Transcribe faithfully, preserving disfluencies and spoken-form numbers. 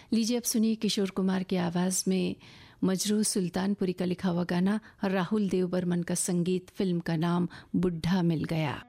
लीजिए अब सुनिए किशोर कुमार की आवाज़ में मजरूह सुल्तानपुरी का लिखा हुआ गाना, राहुल देव बर्मन का संगीत, फिल्म का नाम बुढ़ा मिल गया।